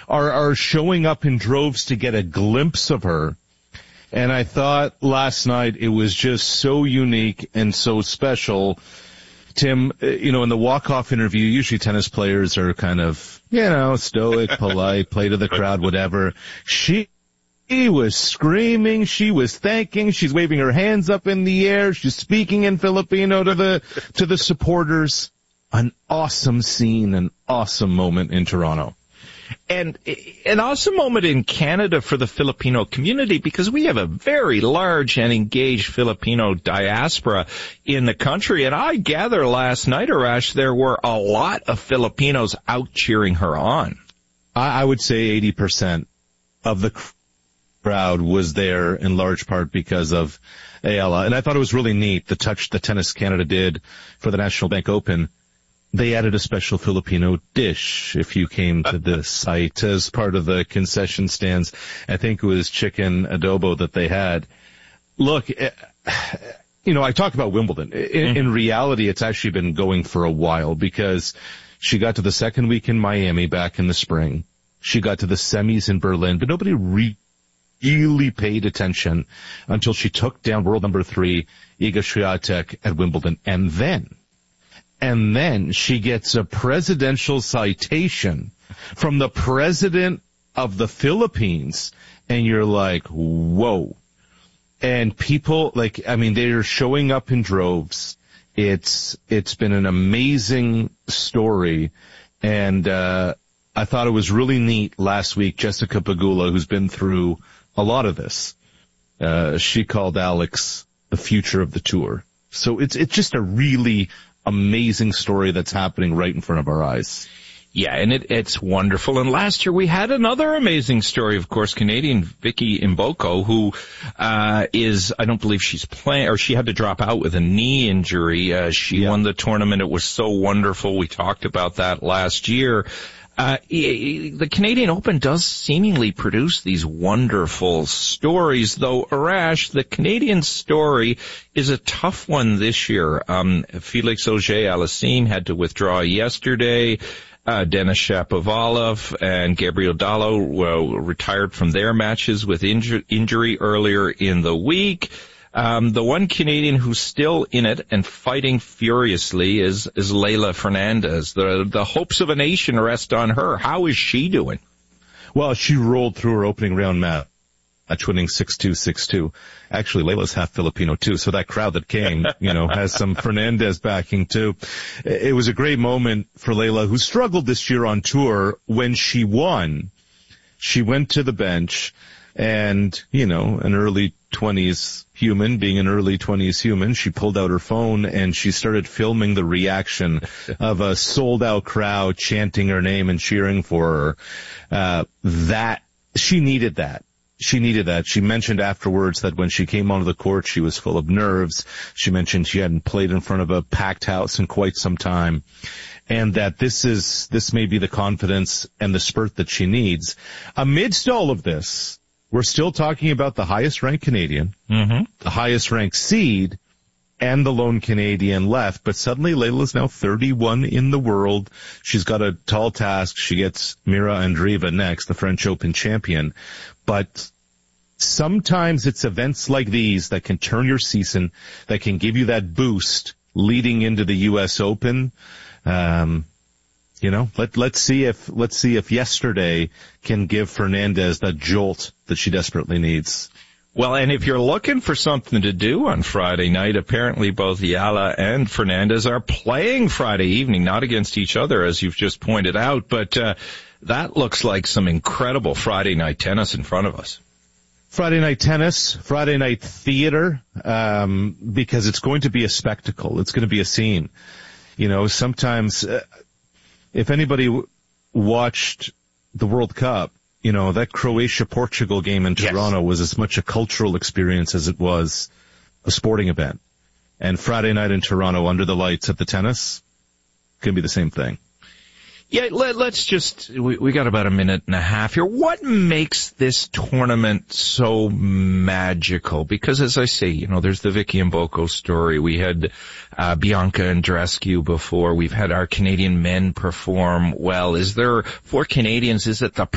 are showing up in droves to get a glimpse of her. And I thought last night it was just so unique and so special. Tim, in the walk-off interview, usually tennis players are kind of, stoic, polite, play to the crowd, whatever. She was screaming, she was thanking, she's waving her hands up in the air, she's speaking in Filipino to the supporters. An awesome scene, an awesome moment in Toronto. And an awesome moment in Canada for the Filipino community, because we have a very large and engaged Filipino diaspora in the country. And I gather last night, Arash, there were a lot of Filipinos out cheering her on. I would say 80% of the crowd was there in large part because of Ayala. And I thought it was really neat, the touch that Tennis Canada did for the National Bank Open. They added a special Filipino dish if you came to the site as part of the concession stands. I think it was chicken adobo that they had. Look, I talk about Wimbledon. In reality, it's actually been going for a while, because she got to the second week in Miami back in the spring. She got to the semis in Berlin, but nobody really paid attention until she took down world number 3, Iga Swiatek, at Wimbledon. And then she gets a presidential citation from the president of the Philippines, and you're like, whoa. And people, they're showing up in droves. It's been an amazing story, and I thought it was really neat last week. Jessica Pegula, who's been through a lot of this, she called Alex the future of the tour. So it's just a really amazing story that's happening right in front of our eyes. Yeah, and it's wonderful. And last year we had another amazing story, of course, Canadian Vicky Mboko, who I don't believe she's playing, or she had to drop out with a knee injury. She won the tournament. It was so wonderful. We talked about that last year. The Canadian Open does seemingly produce these wonderful stories, though, Arash, the Canadian story is a tough one this year. Felix Auger-Aliassime had to withdraw yesterday. Denis Shapovalov and Gabriel Dallo retired from their matches with injury earlier in the week. The one Canadian who's still in it and fighting furiously is Leylah Fernandez. The hopes of a nation rest on her. How is she doing? Well, she rolled through her opening round match, winning 6-2, 6-2. Actually, Leylah's half Filipino too, so that crowd that came, has some Fernandez backing too. It was a great moment for Leylah, who struggled this year on tour. When she won, she went to the bench, and, an early 20s human, being an early 20s human, she pulled out her phone and she started filming the reaction of a sold-out crowd chanting her name and cheering for her. She needed that. She needed that. She mentioned afterwards that when she came onto the court, she was full of nerves. She mentioned she hadn't played in front of a packed house in quite some time, and that this may be the confidence and the spurt that she needs. Amidst all of this, we're still talking about the highest-ranked Canadian, the highest-ranked seed, and the lone Canadian left. But suddenly Leylah's now 31 in the world. She's got a tall task. She gets Mira Andreeva next, the French Open champion. But sometimes it's events like these that can turn your season, that can give you that boost leading into the U.S. Open. Let's see if yesterday can give Fernandez that jolt that she desperately needs. Well, and if you're looking for something to do on Friday night, apparently both Ayala and Fernandez are playing Friday evening, not against each other, as you've just pointed out, but that looks like some incredible Friday night tennis in front of us. Friday night tennis, Friday night theater, because it's going to be a spectacle. It's going to be a scene. Sometimes, if anybody watched the World Cup, that Croatia-Portugal game in Toronto was as much a cultural experience as it was a sporting event. And Friday night in Toronto under the lights at the tennis can be the same thing. Yeah, let's just, we got about a minute and a half here. What makes this tournament so magical? Because as I say, there's the Vicky Mboko story. We had Bianca Andreescu before. We've had our Canadian men perform well. For Canadians, is it the